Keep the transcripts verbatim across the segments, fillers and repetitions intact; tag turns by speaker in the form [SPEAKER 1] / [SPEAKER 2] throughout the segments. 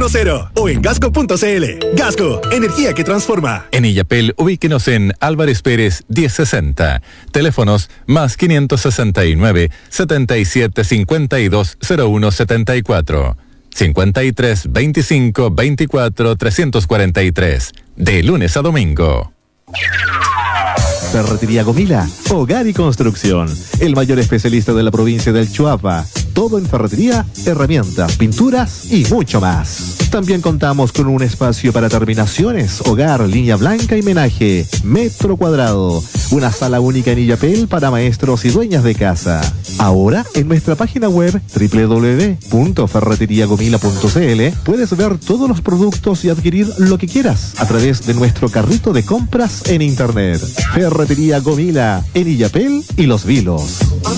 [SPEAKER 1] uno cero o en gasco punto cl. Gasco, energía que transforma.
[SPEAKER 2] En Illapel, ubíquenos en Álvarez Pérez diez sesenta. Teléfonos más quinientos sesenta y nueve, setenta y siete, cincuenta y dos, cero uno setenta y cuatro. cincuenta y tres, veinticinco, veinticuatro, trescientos cuarenta y tres. De lunes a domingo.
[SPEAKER 3] Ferretería Gomila, hogar y construcción. El mayor especialista de la provincia del Chuapa. Todo en ferretería, herramientas, pinturas y mucho más. También contamos con un espacio para terminaciones, hogar, línea blanca y menaje, metro cuadrado. Una sala única en Illapel para maestros y dueñas de casa. Ahora, en nuestra página web doble u doble u doble u punto ferretería gomila punto cl puedes ver todos los productos y adquirir lo que quieras a través de nuestro carrito de compras en internet. Ferretería Gomila, en Illapel y Los Vilos.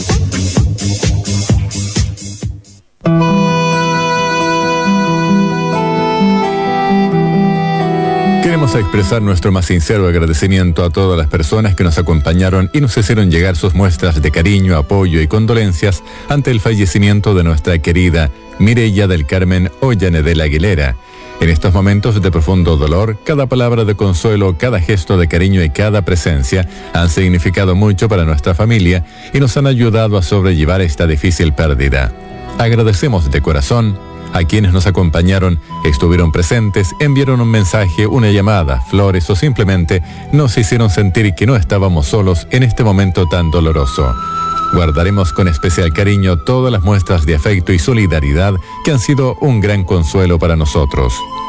[SPEAKER 2] Queremos expresar nuestro más sincero agradecimiento a todas las personas que nos acompañaron y nos hicieron llegar sus muestras de cariño, apoyo y condolencias ante el fallecimiento de nuestra querida Mireya del Carmen Ollanedel Aguilera. En estos momentos de profundo dolor, cada palabra de consuelo, cada gesto de cariño y cada presencia han significado mucho para nuestra familia y nos han ayudado a sobrellevar esta difícil pérdida. Agradecemos de corazón a quienes nos acompañaron, estuvieron presentes, enviaron un mensaje, una llamada, flores o simplemente nos hicieron sentir que no estábamos solos en este momento tan doloroso. Guardaremos con especial cariño todas las muestras de afecto y solidaridad que han sido un gran consuelo para nosotros.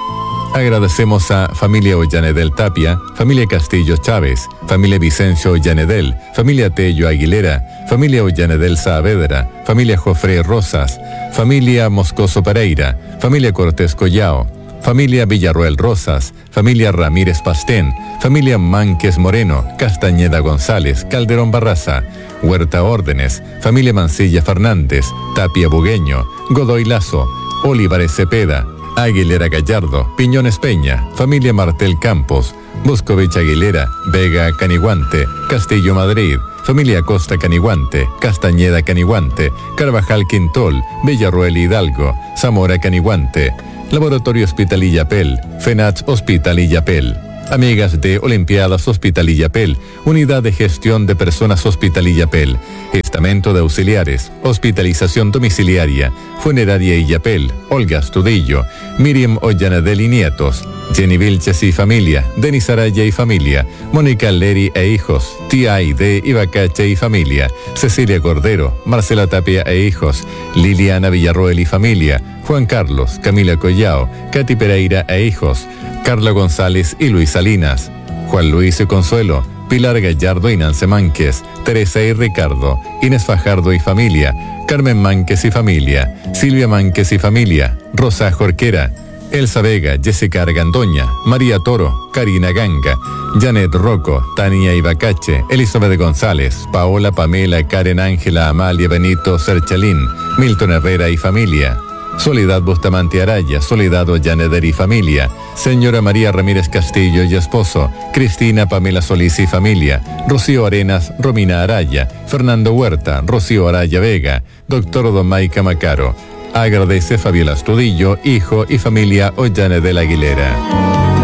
[SPEAKER 2] Agradecemos a familia Ollanedel Tapia, familia Castillo Chávez, familia Vicencio Ollanedel, familia Tello Aguilera, familia Ollanedel Saavedra, familia Jofré Rosas, familia Moscoso Pereira, familia Cortés Collao, familia Villarroel Rosas, familia Ramírez Pastén, familia Mánquez Moreno, Castañeda González, Calderón Barraza, Huerta Órdenes, familia Mancilla Fernández, Tapia Bugueño, Godoy Lazo, Olivares Cepeda, Aguilera Gallardo, Piñones Peña, familia Martel Campos, Buscovich Aguilera, Vega Caniguante, Castillo Madrid, familia Costa Caniguante, Castañeda Caniguante, Carvajal Quintol, Villarroel Hidalgo, Zamora Caniguante, Laboratorio Hospital Illapel, FENACH Hospital Illapel. Amigas de Olimpiadas Hospital Illapel, Unidad de Gestión de Personas Hospital Illapel, Estamento de Auxiliares, Hospitalización Domiciliaria, Funeraria Illapel, Olga Astudillo, Miriam Ollanedel y Nietos, Jenny Vilches y familia, Denis Araya y familia, Mónica Leri e hijos, Tía Aide Ibacache y familia, Cecilia Cordero, Marcela Tapia e hijos, Liliana Villarroel y familia, Juan Carlos, Camila Collao, Katy Pereira e hijos, Carla González y Luis Salinas, Juan Luis y Consuelo, Pilar Gallardo y Nance Mánquez, Teresa y Ricardo, Inés Fajardo y familia, Carmen Mánquez y familia, Silvia Mánquez y familia, Rosa Jorquera, Elsa Vega, Jessica Argandoña, María Toro, Karina Ganga, Janet Rocco, Tania Ibacache, Elizabeth González, Paola Pamela, Karen Ángela, Amalia Benito Serchalín, Milton Herrera y familia, Soledad Bustamante Araya, Soledad Ollaneder y familia, señora María Ramírez Castillo y esposo, Cristina Pamela Solís y familia, Rocío Arenas, Romina Araya, Fernando Huerta, Rocío Araya Vega, doctor Don Maica Macaro. Agradece Fabiola Astudillo, hijo y familia Ollanedel Aguilera.